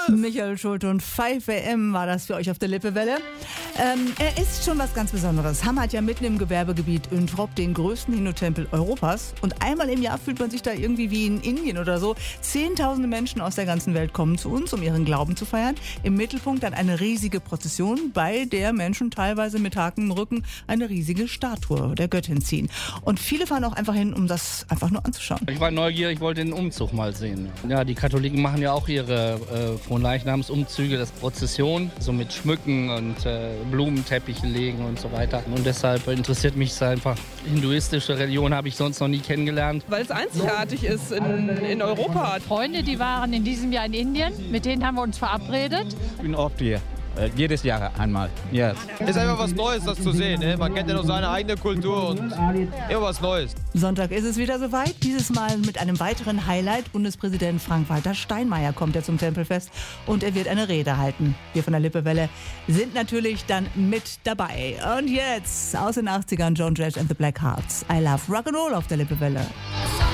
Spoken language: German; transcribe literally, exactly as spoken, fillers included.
Michael Schulte und fünf A M war das für euch auf der Lippewelle. Ähm, er ist schon was ganz Besonderes. Hamm hat ja mitten im Gewerbegebiet Üntrop den größten Hindu-Tempel Europas. Und einmal im Jahr fühlt man sich da irgendwie wie in Indien oder so. Zehntausende Menschen aus der ganzen Welt kommen zu uns, um ihren Glauben zu feiern. Im Mittelpunkt dann eine riesige Prozession, bei der Menschen teilweise mit Haken im Rücken eine riesige Statue der Göttin ziehen. Und viele fahren auch einfach hin, um das einfach nur anzuschauen. Ich war neugierig, wollte den Umzug mal sehen. Ja, die Katholiken machen ja auch ihre äh, Fronleichnamsumzüge, das Prozession, so mit Schmücken und äh, Blumenteppiche legen und so weiter. Und deshalb interessiert mich es einfach. Hinduistische Religion habe ich sonst noch nie kennengelernt. Weil es einzigartig ist in, in Europa. Freunde, die waren in diesem Jahr in Indien, mit denen haben wir uns verabredet. Ich bin oft hier. Jedes Jahr einmal. Yes. Ist einfach was Neues, das zu sehen. Ne? Man kennt ja noch seine eigene Kultur und immer was Neues. Sonntag ist es wieder soweit. Dieses Mal mit einem weiteren Highlight. Bundespräsident Frank-Walter Steinmeier kommt ja zum Tempelfest und er wird eine Rede halten. Wir von der Lippewelle sind natürlich dann mit dabei. Und jetzt aus den achtzigern Joan Jett and the Black Hearts. I love Rock'n'Roll auf der Lippewelle.